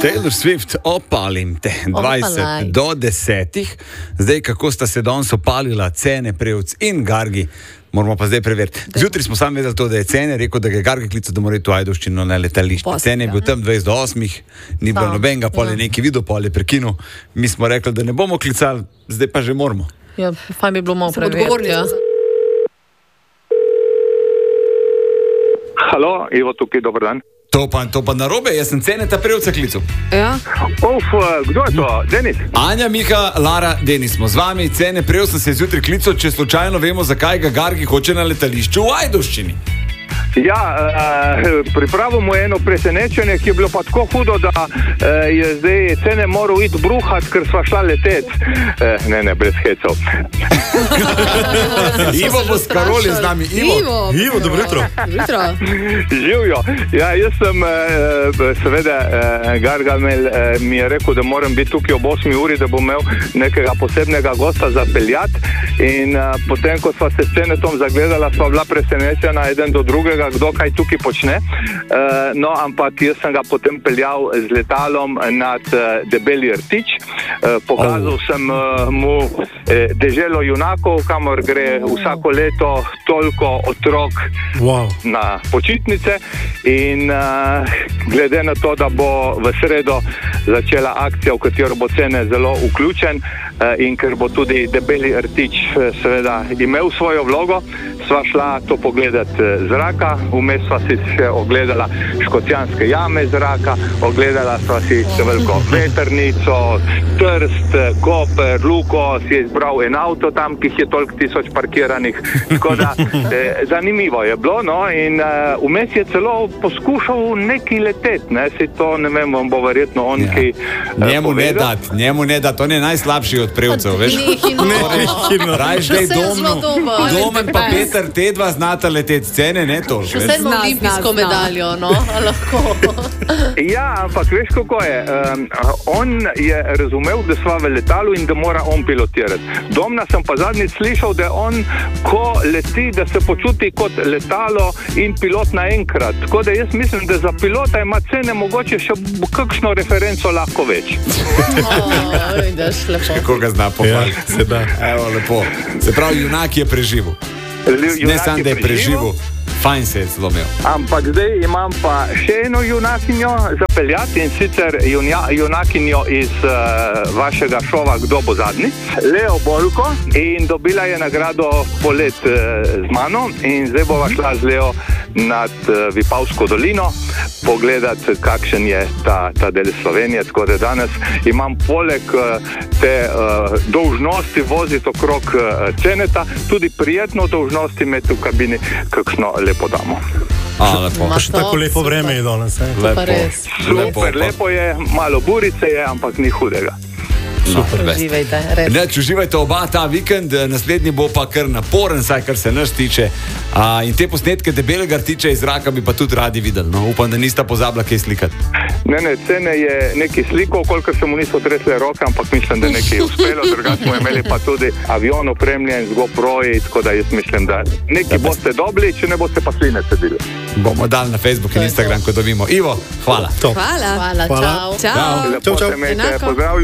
Taylor Swift, opalim te, 20 do 10. Zdaj, kako sta se danes opalila cene, prevc in Gargi, moramo pa zdaj preveriti. Zjutraj smo sami vedeli to, da je cene, rekel, da je Gargi klical, da mora iti v Ajdovščino na letališče. Cene je bil tam 20 do 8, ni bilo nobenega, pol je neki video, pol je prekinul. Mi smo rekli, da ne bomo klicali, zdaj pa že moramo. Ja, fajn bi bilo malo preveriti. Ja. Halo, Ivo tukaj, dober dan. To pa narobe, jaz sem cene ta prevca klical. Ja. Kdo je to? Denis? Anja, Miha, Lara, Denis smo z vami. Cene prevca se je zjutraj klical, če slučajno vemo, zakaj ga Gargi hoče na letališču v Ajdovščini. Ja, pripravimo eno presenečenje, ki je bilo pa tako hudo, da je zdaj cene moral iti bruhat, ker sva šla letec. Ne, brez hecov. Ivo bo s Karoli z nami. Ivo, dobro jutro. Živjo. Ja, jaz sem, seveda, Gargamel mi je rekel, da moram biti tukaj ob 8 uri, da bom imel nekega posebnega gosta zapeljati. In potem, ko sva se s Cenetom zagledala, sva bila presenečena eden do drugega, kdo kaj tukaj počne. No, ampak jaz sem ga potem peljal z letalom nad Debeli Rtič. Pokazal sem mu deželo junakov, kamor gre vsako leto toliko otrok na počitnice. In glede na to, da bo v sredo začela akcija, v katero bo Cene zelo vključen in ker bo tudi Debeli Rtič seveda imel svojo vlogo, sva šla to pogledati zraka, vmes sva si še ogledala Škocjanske jame zraka, ogledala sva si veliko vetrnico, Trst, Koper, Luko, si je izbral en avto tam, ki je toliko tisoč parkiranih, tako da zanimivo je bilo, no, in vmes je celo poskušal neki leteti, ne, si to, ne vem, bo verjetno on, ki Njemu ne dat, on je najslabši od prevcev, veš? Rajš dej Domen pa Peter, te dva znata leteti, Cene ne to. Še sedmo olimpijsko medaljo, no, lahko. Ja, ampak veš kako je, on je razumel, da sva v letalu in da mora on pilotirati. Domna sem pa zadnjič slišal, da on, ko leti, da se počuti kot letalo in pilot naenkrat. Tako da jaz mislim, da za pilota ima Cene mogoče še kakšno referenco lahko več. Vidiš, lepo. Kako ga zna pohvaliti. Se da. Evo, lepo. Se pravi, junak je preživel. Ne samo, da je preživel, fajn se je zlomil. Ampak zdaj imam pa še eno junakinjo zapeljati, in sicer junakinjo iz vašega šova Kdo bo zadnji, Leo Bolko, in dobila je nagrado Polet z mano in zdaj bova šla z Leo nad Vipavsko dolino pogledati, kakšen je ta del Slovenije, tako da danes imam poleg te dolžnosti voziti okrog Ceneta, tudi prijetno dolžnosti imeti v kabini kakšno lepo damo. Lepo. Še tako lepo vreme je danes. Super, lepo je, malo burice je, ampak ni hudega. Super, uživajte, res. Uživajte oba ta vikend, naslednji bo pa kar naporen, saj kar se nas tiče. In te posnetke Debelega Rtiča iz zraka bi pa tudi radi videli. No? Upam, da nista pozabila kaj slikati. Ne, Cene je nekaj slikal, kolikor se mu niso tresle roke, ampak mislim, da nekaj je uspelo. Drugače smo imeli pa tudi avion opremljen z GoPro-ji, tako da jaz mislim, da nekaj boste dobili, če ne boste pa sline sedili. Bomo dali na Facebook in Instagram, ko dobimo. Ivo, hvala. Hvala, čau. Lepo se imejte, pozdravljam.